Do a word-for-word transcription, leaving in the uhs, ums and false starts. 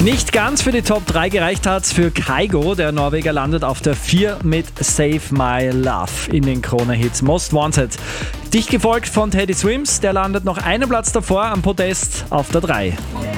Nicht ganz für die Top drei gereicht hat's für Kygo. Der Norweger landet auf der vier mit Save My Love in den Krone-Hits Most Wanted. Dicht gefolgt von Teddy Swims, der landet noch einen Platz davor am Podest auf der drei.